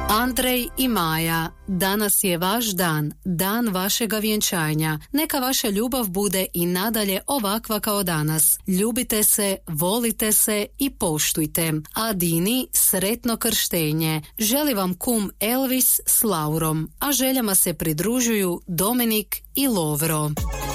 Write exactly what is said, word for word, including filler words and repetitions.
Andrej i Maja, danas je vaš dan, dan vašega vjenčanja. Neka vaša ljubav bude i nadalje ovakva kao danas. Ljubite se, volite se i poštujte. A Dini, sretno krštenje. Želi vam kum Elvis s Laurom, a željama se pridružuju Dominik i Lovro.